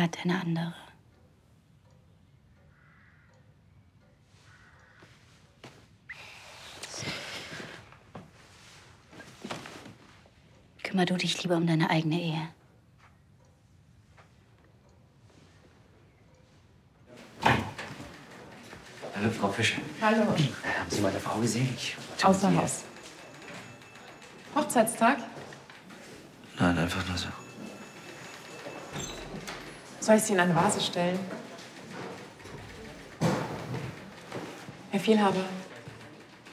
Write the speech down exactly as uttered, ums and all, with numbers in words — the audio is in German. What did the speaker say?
hat eine andere. Kümmer du dich lieber um deine eigene Ehe. Hallo, Frau Fischer. Hallo. Haben Sie meine Frau gesehen? Ich Außer Haus. Hochzeitstag? Nein, einfach nur so. Soll ich sie in eine Vase stellen? Herr Vielhaber,